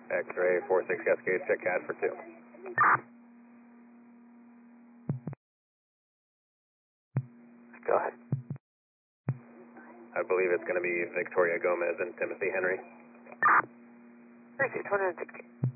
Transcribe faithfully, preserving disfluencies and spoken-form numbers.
X-ray four six Cascade, check C A D for two. Go ahead. I believe it's going to be Victoria Gomez and Timothy Henry. thirty-six, one hundred sixty.